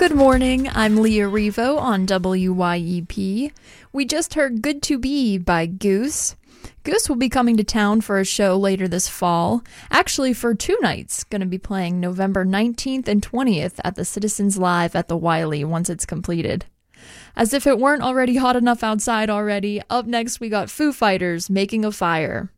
Good morning, I'm Leah Revo on WYEP. We just heard Good to Be by Goose. Goose will be coming to town for a show later this fall, actually for 2 nights, going to be playing November 19th and 20th at the Citizens Live at the Wiley once it's completed. As if it weren't already hot enough outside already, up next we got Foo Fighters, Making a Fire.